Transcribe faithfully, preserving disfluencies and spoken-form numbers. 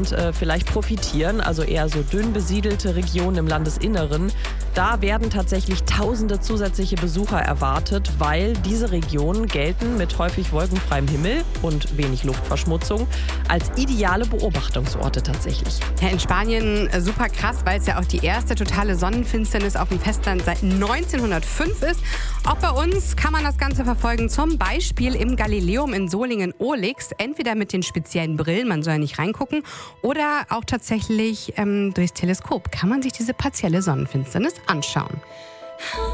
Deutschland äh, vielleicht profitieren, also eher so dünn besiedelte Regionen im Landesinneren. Da werden tatsächlich tausende zusätzliche Besucher erwartet, weil diese Regionen gelten mit häufig wolkenfreiem Himmel und wenig Luftverschmutzung als ideale Beobachtungsorte tatsächlich. Ja, in Spanien äh, super krass, weil es ja auch die erste totale Sonnenfinsternis auf dem Festland seit neunzehnhundertfünf ist. Auch bei uns kann man das Ganze verfolgen, zum Beispiel im Galileum in Solingen-Ohlix. Entweder mit den speziellen Brillen, man soll ja nicht reingucken, oder auch tatsächlich ähm, durchs Teleskop kann man sich diese partielle Sonnenfinsternis anschauen.